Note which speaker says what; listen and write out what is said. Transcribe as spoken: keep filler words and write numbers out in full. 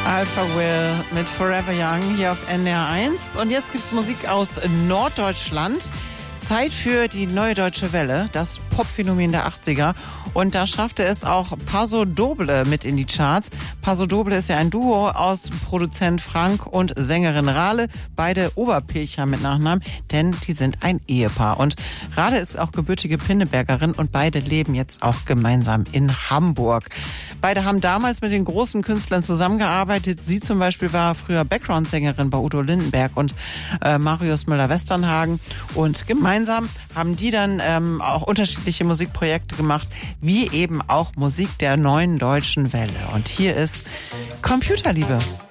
Speaker 1: Alpha Will mit Forever Young hier auf N D R eins. Und jetzt gibt's Musik aus Norddeutschland. Zeit für die Neue Deutsche Welle, das Popphänomen der achtziger. Und da schaffte es auch Paso Doble mit in die Charts. Paso Doble ist ja ein Duo aus Produzent Frank und Sängerin Rale. Beide Oberpilcher mit Nachnamen, denn die sind ein Ehepaar. Und Rale ist auch gebürtige Pinnebergerin und beide leben jetzt auch gemeinsam in Hamburg. Beide haben damals mit den großen Künstlern zusammengearbeitet. Sie zum Beispiel war früher Background-Sängerin bei Udo Lindenberg und äh, Marius Müller-Westernhagen. Und gemeinsam haben die dann ähm, auch unterschiedliche Musikprojekte gemacht, wie eben auch Musik der Neuen Deutschen Welle. Und hier ist Computerliebe.